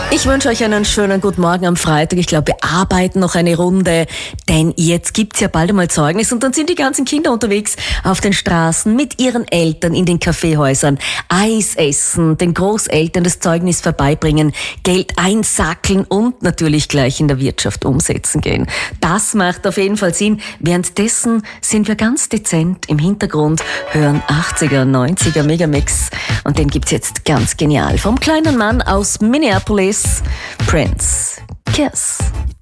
Ich wünsche euch einen schönen guten Morgen am Freitag. Ich glaube, wir arbeiten noch eine Runde, denn jetzt gibt's ja bald einmal Zeugnis und dann sind die ganzen Kinder unterwegs auf den Straßen mit ihren Eltern in den Kaffeehäusern, Eis essen, den Großeltern das Zeugnis vorbeibringen, Geld einsackeln und natürlich gleich in der Wirtschaft umsetzen gehen. Das macht auf jeden Fall Sinn. Währenddessen sind wir ganz dezent im Hintergrund, hören 80er, 90er Megamix und den gibt's jetzt ganz genial vom kleinen Mann aus Minneapolis, Prince. Kiss.